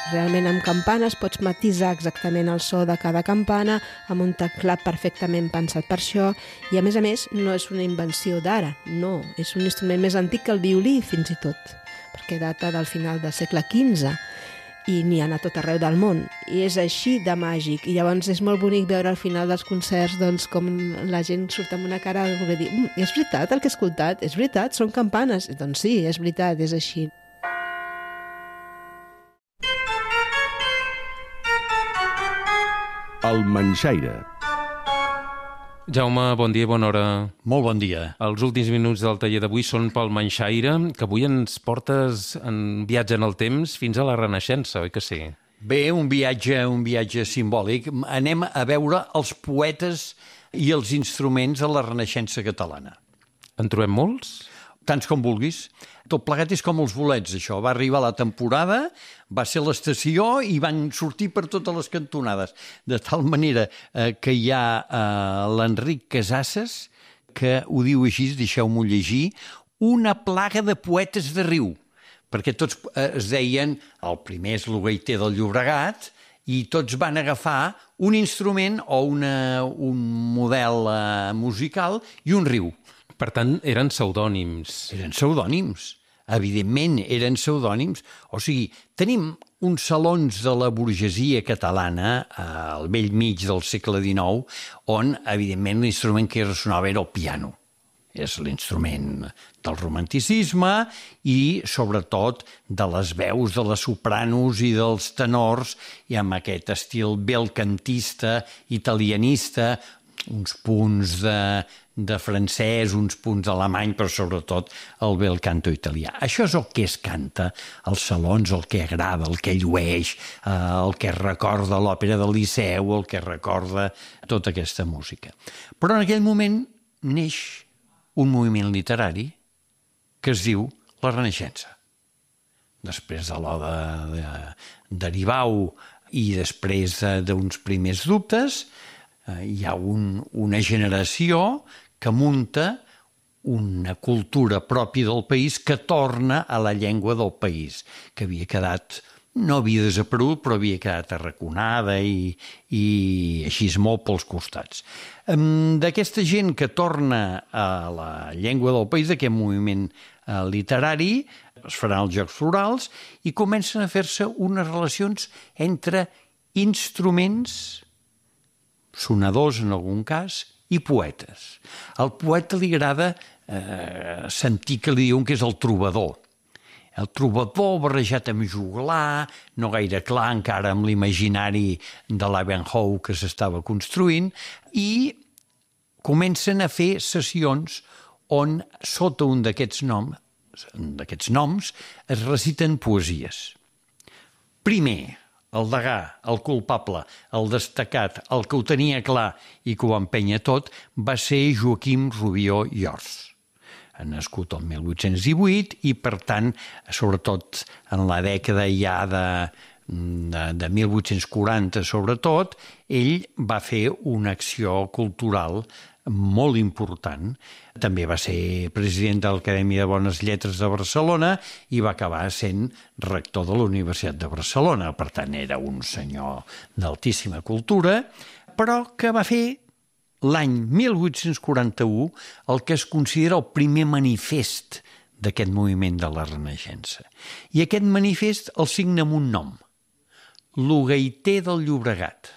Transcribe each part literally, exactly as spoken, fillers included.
Realment amb campanes pots matisar exactament el so de cada campana, amb un teclat perfectament pensat per això, i a més a més no és una invenció d'ara, no, és un instrument més antic que el violí fins i tot, perquè data del final del segle quinze, i n'hi ha a tot arreu del món, i és així de màgic, i llavors és molt bonic veure al final dels concerts doncs, com la gent surt amb una cara de dir mm, és veritat el que he escoltat, és veritat, són campanes, doncs sí, és veritat, és així. El Manxaire. Jaume, bon dia i bona hora. Molt bon dia. Els últims minuts del taller d'avui són pel Manxaire, que avui ens portes en viatge en el temps fins a la Renaixença, oi que sí? Bé, un viatge, un viatge simbòlic. Anem a veure els poetes i els instruments de la Renaixença catalana. En trobem molts? Tants com vulguis. Tot plegat és com els bolets, això. Va arribar la temporada, va ser l'estació i van sortir per totes les cantonades. De tal manera eh, que hi ha eh, l'Enric Casasses, que ho diu així, deixeu-m'ho llegir, una plaga de poetes de riu. Perquè tots eh, es deien, el primer és l'Ugaiter del Llobregat, i tots van agafar un instrument o una, un model eh, musical i un riu. Per tant, eren pseudònims. Eren pseudònims. Evidentment, eren pseudònims. O sigui, tenim uns salons de la burgesia catalana al vell mig del segle dinou, on, evidentment, l'instrument que ressonava era el piano. És l'instrument del romanticisme i, sobretot, de les veus de les sopranos i dels tenors, i amb aquest estil belcantista, italianista, uns punts de, de francès, uns punts d'alemany, però sobretot el bel canto italià. Això és el que es canta als salons, el que agrada, el que llueix, el que recorda l'òpera del Liceu, el que recorda tota aquesta música. Però en aquell moment neix un moviment literari que es diu la Renaixença. Després de l'Oda de, d'Aribau i després d'uns primers dubtes, hi ha un, una generació que munta una cultura pròpia del país que torna a la llengua del país, que havia quedat, no havia desaparegut, però havia quedat arraconada i, i així molt pels costats. D'aquesta gent que torna a la llengua del país, d'aquest moviment literari, es faran els Jocs Florals i comencen a fer-se unes relacions entre instruments, sonadors en algun cas, i poetes. Al poeta li agrada eh, sentir que li diuen que és el trobador. El trobador barrejat amb juglar, no gaire clar encara amb l'imaginari de l'Ivanhoe que s'estava construint, i comencen a fer sessions on, sota un d'aquests noms, d'aquests noms, es reciten poesies. Primer, el degà, el culpable, el destacat, el que ho tenia clar i que ho empenya tot, va ser Joaquim Rubió i Ors. Ha nascut el mil vuit-cents divuit i, per tant, sobretot en la dècada ja de, de, de mil vuit-cents quaranta, sobretot, ell va fer una acció cultural molt important. També va ser president de l'Acadèmia de Bones Lletres de Barcelona i va acabar sent rector de la Universitat de Barcelona. Per tant, era un senyor d'altíssima cultura, però que va fer l'any mil vuit-cents quaranta-u el que es considera el primer manifest d'aquest moviment de la Renaixença. I aquest manifest el signa amb un nom, l'Ugaiter del Llobregat.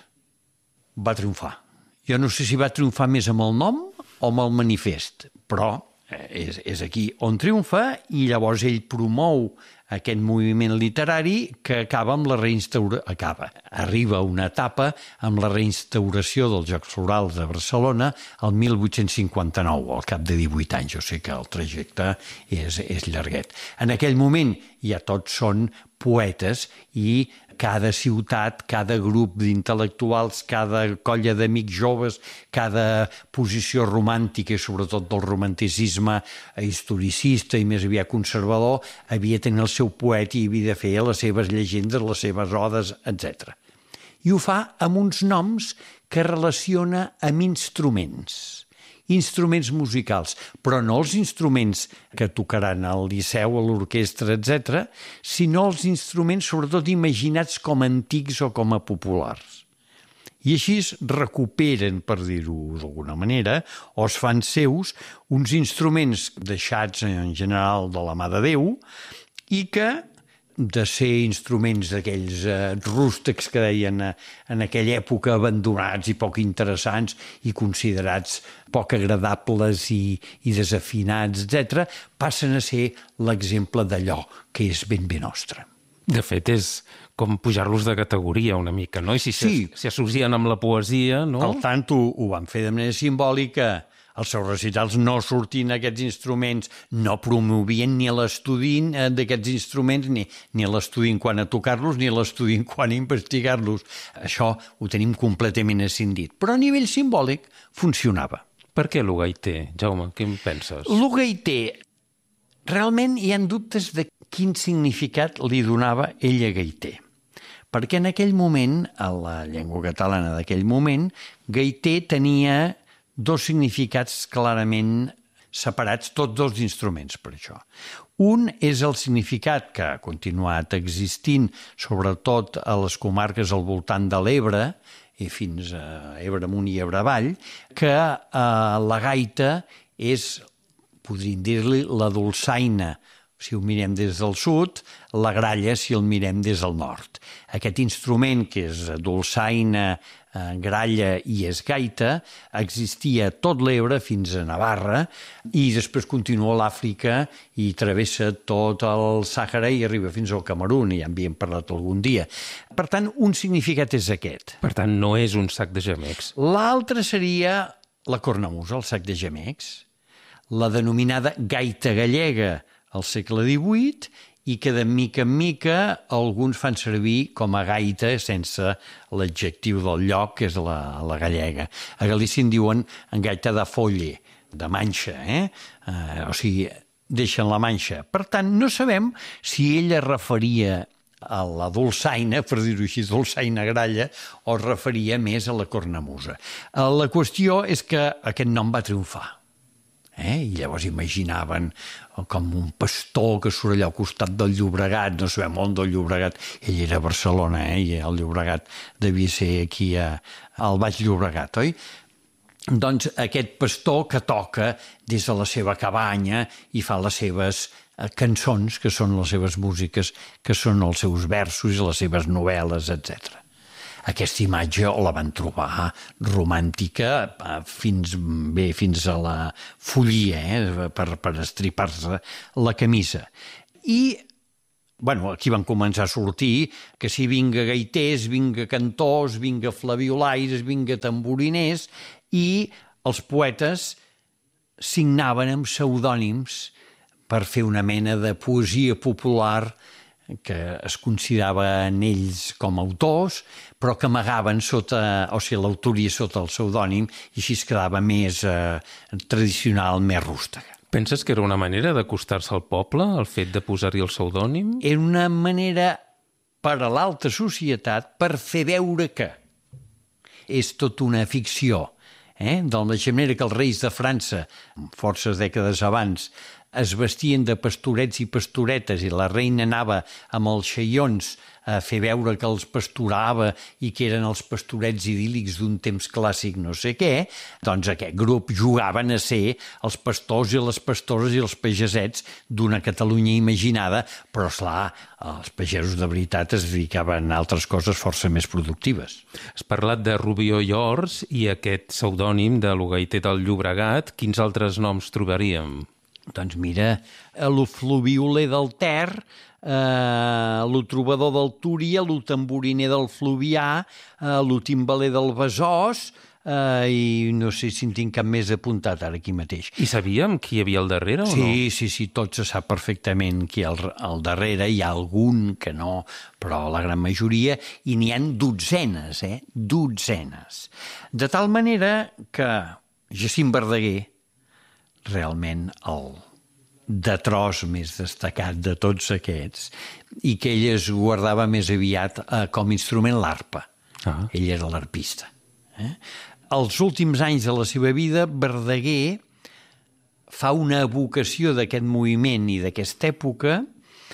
Va triomfar. Jo no sé si va triomfar més amb el nom o amb el manifest, però és, és aquí on triomfa i llavors ell promou aquest moviment literari que acaba amb la reinstauració, acaba, arriba a una etapa amb la reinstauració dels Jocs Florals de Barcelona el mil vuit-cents cinquanta-nou, al cap de divuit anys. Jo sé que el trajecte és, és llarguet. En aquell moment ja tots són poetes i cada ciutat, cada grup d'intel·lectuals, cada colla d'amics joves, cada posició romàntica, i sobretot del romanticisme historicista i més aviat conservador, havia de tenir el seu poeta i havia de fer les seves llegendes, les seves odes, etcètera. I ho fa amb uns noms que relaciona amb instruments. instruments musicals, però no els instruments que tocaran al liceu, a l'orquestra, etcètera, sinó els instruments sobretot imaginats com a antics o com a populars. I així es recuperen, per dir-ho d'alguna manera, o es fan seus uns instruments deixats en general de la mà de Déu i que, de ser instruments d'aquells eh, rústecs que deien eh, en aquella època abandonats i poc interessants i considerats poc agradables i, i desafinats, etcètera, passen a ser l'exemple d'allò que és ben bé nostre. De fet, és com pujar-los de categoria una mica, no? I si Sí. s'associen amb la poesia, no? Al tant, ho, ho van fer de manera simbòlica. Els seus recitals no sortint aquests instruments, no promovien ni l'estudi d'aquests instruments, ni, ni l'estudi quant a tocar-los, ni l'estudi quant a investigar-los. Això ho tenim completament escindit. Però a nivell simbòlic funcionava. Per què l'Ugaité, Jaume? Què en penses? L'Ugaité, realment hi ha dubtes de quin significat li donava ell a gaiter. Perquè en aquell moment, a la llengua catalana d'aquell moment, gaiter tenia dos significats clarament separats, tots dos instruments per això. Un és el significat que ha continuat existint, sobretot a les comarques al voltant de l'Ebre, i fins a Ebre amunt i Ebre avall, que eh, la gaita és, podríem dir-li, la dolçaina, si ho mirem des del sud, la gralla si el mirem des del nord. Aquest instrument, que és dolçaina, eh, gralla i és gaita, existia a tot l'Ebre fins a Navarra i després continua a l'Àfrica i travessa tot el Sàhara i arriba fins al Camerun, i ja en havíem parlat algun dia. Per tant, un significat és aquest. Per tant, no és un sac de gemecs. L'altre seria la cornamusa, el sac de gemecs, la denominada gaita gallega, al segle divuit, i que de mica en mica alguns fan servir com a gaita sense l'adjectiu del lloc, que és la, la gallega. A Galícia en diuen en gaita de folle, de manxa, eh? eh? O sigui, deixen la manxa. Per tant, no sabem si ella referia a la dolçaina, per dir-ho així, dolçaina gralla, o es referia més a la cornamusa. La qüestió és que aquest nom va triomfar. Eh? I llavors imaginaven com un pastor que surt allà al costat del Llobregat, no sabem on del Llobregat, ell era a Barcelona, eh? I el Llobregat devia ser aquí a, al Baix Llobregat, oi? Doncs aquest pastor que toca des de la seva cabanya i fa les seves cançons, que són les seves músiques, que són els seus versos i les seves novel·les, etcètera. Aquesta imatge la van trobar romàntica fins, bé, fins a la follia, eh? per, per estripar-se la camisa. I bueno, aquí van començar a sortir que si vinga gaiters, vinga cantors, vinga flabiolaires, vinga tamboriners, i els poetes signaven amb pseudònims per fer una mena de poesia popular que es consideraven ells com a autors, però que amagaven sota, o sigui, l'autoria sota el pseudònim, i així es quedava més eh, tradicional, més rústega. Penses que era una manera d'acostar-se al poble, el fet de posar-hi el pseudònim? Era una manera per a l'alta societat per fer veure que és tot una ficció. Eh? De la mateixa manera que els reis de França, forces dècades abans, es vestien de pastorets i pastoretes i la reina anava amb els xaions a fer veure que els pasturava i que eren els pastorets idíl·lics d'un temps clàssic no sé què, doncs aquest grup jugaven a ser els pastors i les pastores i els pagesets d'una Catalunya imaginada, però esclar, els pagesos de veritat es dedicaven a altres coses força més productives. Has parlat de Rubió i Ors i aquest pseudònim de l'Ugaité del Llobregat. Quins altres noms trobaríem? Doncs mira, lo fluvioler del Ter, eh, lo trobador del Túria, lo tamboriner del Fluvià, eh, lo timbaler del Besòs, eh, i no sé si en tinc cap més apuntat ara aquí mateix. I sabíem qui hi havia al darrere o no? Sí, sí, sí, tot se sap perfectament qui hi ha al, al darrere, hi ha algun que no, però la gran majoria, i n'hi ha dotzenes, eh? Dotzenes. De tal manera que Jacint Verdaguer, realment el de tros més destacat de tots aquests, i que ell es guardava més aviat eh, com a instrument l'arpa. Ah. Ell era l'arpista. Eh? als últims anys de la seva vida, Verdaguer fa una evocació d'aquest moviment i d'aquesta època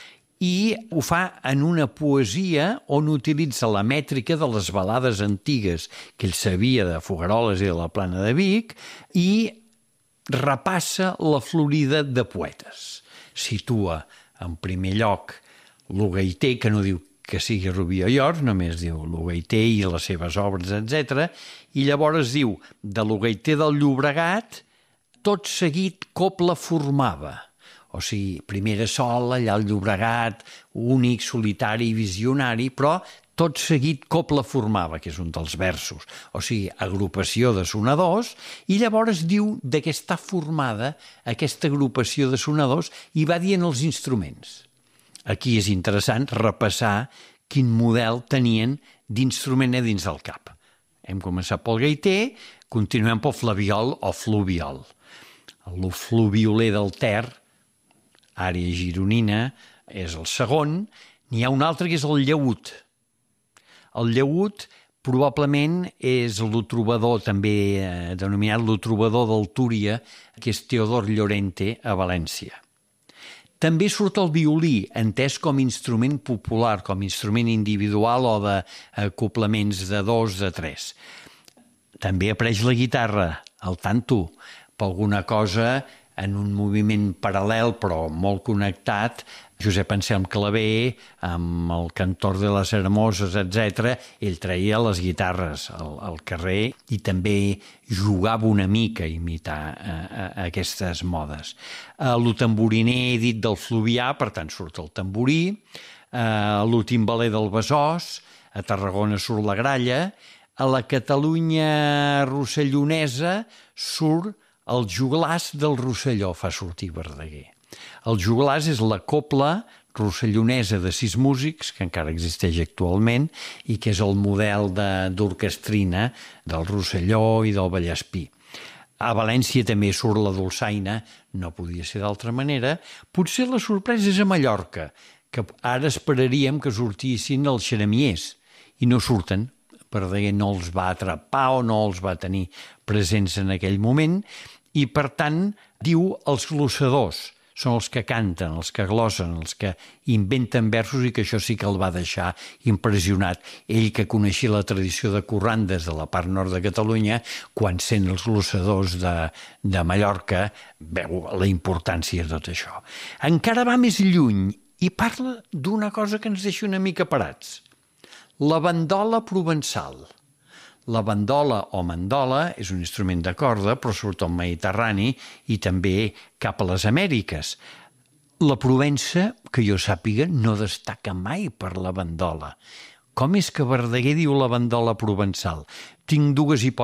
i ho fa en una poesia on utilitza la mètrica de les balades antigues que ell sabia de Fogueroles i de la Plana de Vic i repassa la florida de poetes. Situa en primer lloc l'Ugaiter, que no diu que sigui Rubió i Ors, només diu l'Ugaiter i les seves obres, etcètera. I llavors diu de l'Ugaiter del Llobregat tot seguit copla formava. O sigui, primera sol, allà al Llobregat, únic, solitari, visionari, però tot seguit copla formava, que és un dels versos. O sigui, agrupació de sonadors, i llavors diu de què està formada aquesta agrupació de sonadors i va dient els instruments. Aquí és interessant repassar quin model tenien d'instrument a dins del cap. Hem començat pel gaiter, continuem pel flabiol o fluviol. El fluvioler del Ter, àrea gironina, és el segon. N'hi ha un altre que és el llaüt. El llaüt probablement és el trobador, també eh, denominat el trobador del Túria, que és Teodor Llorente a València. També surt el violí, entès com instrument popular, com instrument individual o d'acoplaments de dos, de tres. També apareix la guitarra, el tanto, per alguna cosa en un moviment paral·lel però molt connectat. Josep Anselm Clavé, amb el cantor de les Hermoses, etcètera, ell traia les guitarres al, al carrer i també jugava una mica a imitar a, a, a aquestes modes. El tamboriner he dit del Fluvià, per tant surt el tamborí, el timbaler del Besòs, a Tarragona surt la gralla, a la Catalunya rossellonesa surt el joglàs del Rosselló, fa sortir Verdaguer. El joglàs és la copla rossellonesa de sis músics, que encara existeix actualment, i que és el model d'orquestrina del Rosselló i del Vallespí. A València també surt la dolçaina, no podia ser d'altra manera. Potser la sorpresa és a Mallorca, que ara esperaríem que sortissin els xeremiers, i no surten. Verdaguer no els va atrapar o no els va tenir presents en aquell moment, i per tant diu els glossadors, són els que canten, els que glossen, els que inventen versos, i que això sí que el va deixar impressionat. Ell, que coneixia la tradició de corrandes de la part nord de Catalunya, quan sent els glossadors de, de Mallorca, veu la importància de tot això. Encara va més lluny i parla d'una cosa que ens deixa una mica parats. La bandola provençal. La bandola o mandola és un instrument de corda, però surt al Mediterrani i també cap a les Amèriques. La Provença, que jo sàpiga, no destaca mai per la bandola. Com és que Verdaguer diu la bandola provençal? Tinc dues hipòtesis.